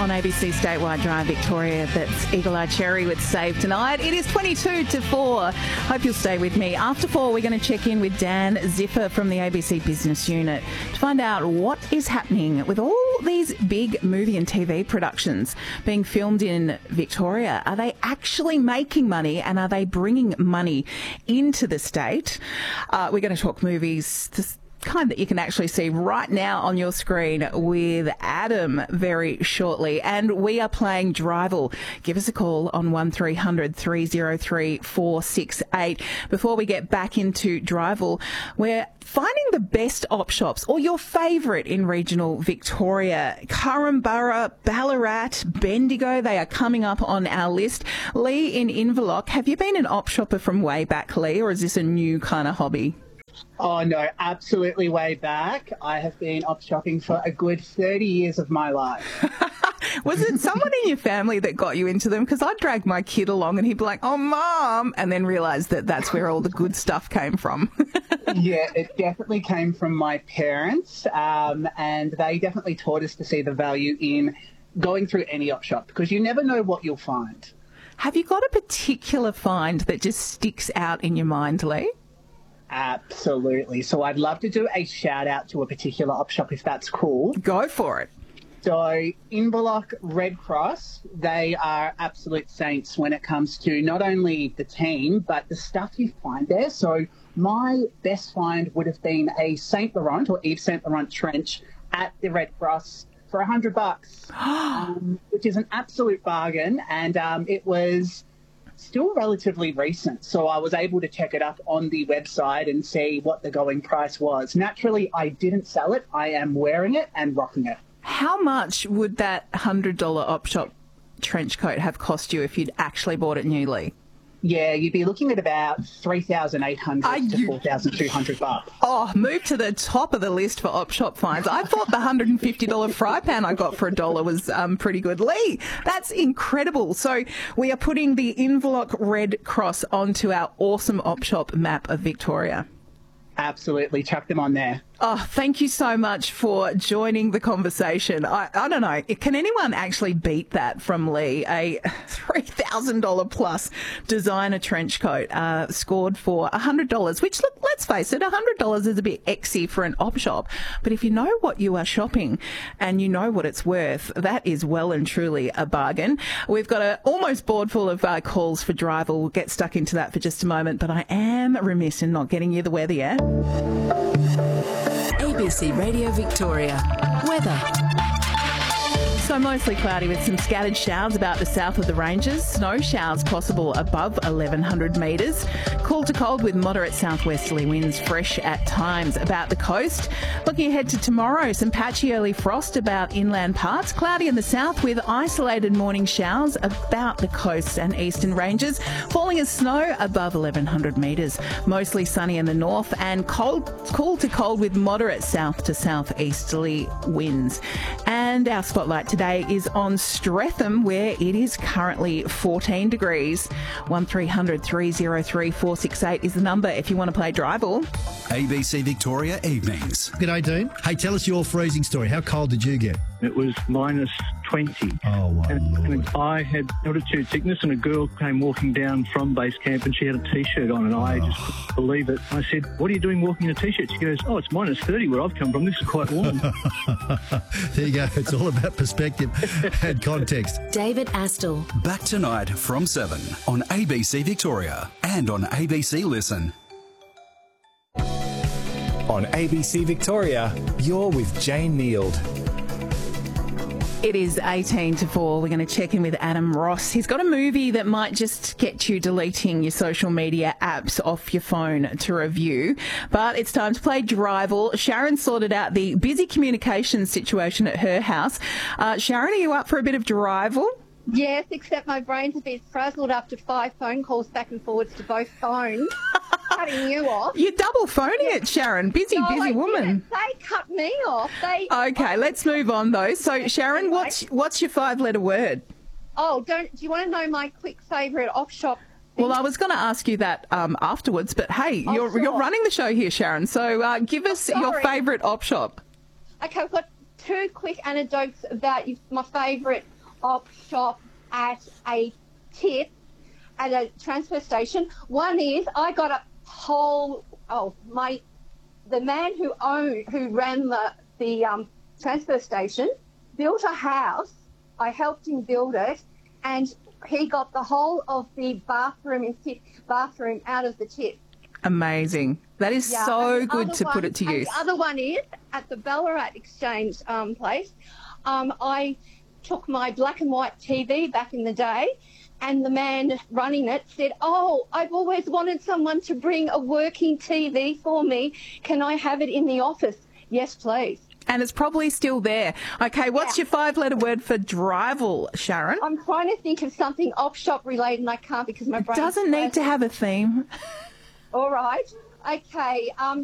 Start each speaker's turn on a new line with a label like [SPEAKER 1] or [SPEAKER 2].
[SPEAKER 1] on ABC Statewide Drive Victoria. That's Eagle Eye Cherry with Save Tonight. It is 22 to 4. Hope you'll stay with me. After 4, we're going to check in with Dan Ziffer from the ABC Business Unit to find out what is happening with all these big movie and TV productions being filmed in Victoria. Are they actually making money, and are they bringing money into the state? We're going to talk movies, kind that you can actually see right now on your screen with Adam very shortly. And we are playing Drival. Give us a call on 1300 303 468. Before we get back into Drival, we're finding the best op shops, or your favourite in regional Victoria. Currumborough, Ballarat, Bendigo, they are coming up on our list. Lee in Inverloch, have you been an op shopper from way back, Lee, or is this a new kind of hobby?
[SPEAKER 2] Oh, no, absolutely way back. I have been op shopping for a good 30 years of my life.
[SPEAKER 1] Was it someone in your family that got you into them? Because I'd drag my kid along and he'd be like, oh, Mum, and then realise that that's where all the good stuff came from.
[SPEAKER 2] Yeah, it definitely came from my parents, and they definitely taught us to see the value in going through any op shop, because you never know what you'll find.
[SPEAKER 1] Have you got a particular find that just sticks out in your mind, Lee?
[SPEAKER 2] Absolutely. So I'd love to do a shout out to a particular op shop if that's cool.
[SPEAKER 1] Go for it.
[SPEAKER 2] So Inverloch Red Cross, they are absolute saints when it comes to not only the team, but the stuff you find there. So my best find would have been a St. Laurent or Yves St. Laurent trench at the Red Cross for $100, which is an absolute bargain. And it was still relatively recent, so I was able to check it up on the website and see what the going price was. Naturally, I didn't sell it. I am wearing it and rocking it.
[SPEAKER 1] How much would that $100 op shop trench coat have cost you if you'd actually bought it newly?
[SPEAKER 2] Yeah, you'd be looking at about $3,800 to $4,200.
[SPEAKER 1] Oh, move to the top of the list for op shop finds. I thought the $150 fry pan I got for $1 was pretty good. Lee, that's incredible. So we are putting the Inverloch Red Cross onto our awesome op shop map of Victoria.
[SPEAKER 2] Absolutely. Chuck them on there.
[SPEAKER 1] Oh, thank you so much for joining the conversation. I don't know, can anyone actually beat that from Lee? A $3,000 plus designer trench coat scored for $100, which, look, let's face it, $100 is a bit exy for an op shop. But if you know what you are shopping and you know what it's worth, that is well and truly a bargain. We've got an almost board full of calls for Drival. We'll get stuck into that for just a moment, but I am remiss in not getting you the weather yet.
[SPEAKER 3] ABC Radio Victoria. Weather.
[SPEAKER 1] So mostly cloudy with some scattered showers about the south of the ranges. Snow showers possible above 1,100 metres. Cool to cold with moderate southwesterly winds, fresh at times about the coast. Looking ahead to tomorrow, some patchy early frost about inland parts. Cloudy in the south with isolated morning showers about the coast and eastern ranges. Falling as snow above 1,100 metres. Mostly sunny in the north and cool to cold with moderate south to southeasterly winds. And our spotlight today is on Streatham, where it is currently 14 degrees. 1300 303 468 is the number if you want to play Drival.
[SPEAKER 4] ABC Victoria Evenings.
[SPEAKER 5] G'day, Dean. Hey, tell us your freezing story. How cold did you get?
[SPEAKER 6] It was minus 20.
[SPEAKER 5] Oh, my Lord.
[SPEAKER 6] And I had altitude sickness, and a girl came walking down from base camp and she had a T-shirt on, and I just couldn't believe it. I said, what are you doing walking in a T-shirt? She goes, oh, it's minus 30 where I've come from. This is quite warm.
[SPEAKER 5] There you go. It's all about perspective and context.
[SPEAKER 3] David Astle.
[SPEAKER 4] Back tonight from 7 on ABC Victoria and on ABC Listen.
[SPEAKER 7] On ABC Victoria, you're with Jane Neild.
[SPEAKER 1] It is 18 to 4. We're going to check in with Adam Ross. He's got a movie that might just get you deleting your social media apps off your phone to review. But it's time to play Drival. Sharon sorted out the busy communications situation at her house. Sharon, are you up for a bit of Drival?
[SPEAKER 8] Yes, except my brain's a bit frazzled after 5 phone calls back and forwards to both phones. Cutting you off.
[SPEAKER 1] You're double phoning it, Sharon. Busy woman.
[SPEAKER 8] They cut me off.
[SPEAKER 1] Okay, let's move on though. So, Sharon, what's your 5-letter word?
[SPEAKER 8] Oh, do you want to know my quick favourite op shop?
[SPEAKER 1] Well, I was going to ask you that afterwards, but hey, you're running the show here, Sharon. So give us your favourite op shop.
[SPEAKER 8] Okay, I've got 2 quick anecdotes about my favourite op shop at a tip at a transfer station. One is I got a whole the man who ran the transfer station built a house. I helped him build it, and he got the whole of the bathroom out of the tip.
[SPEAKER 1] Amazing. That is so good to put it to use.
[SPEAKER 8] The other one is at the Ballarat Exchange place. I took my black and white TV back in the day, and the man running it said, "Oh, I've always wanted someone to bring a working TV for me. Can I have it in the office?" "Yes, please."
[SPEAKER 1] And it's probably still there. Okay, what's your 5-letter word for drivel, Sharon?
[SPEAKER 8] I'm trying to think of something op-shop related, and I can't because my brain
[SPEAKER 1] doesn't need to have a theme.
[SPEAKER 8] All right. Okay.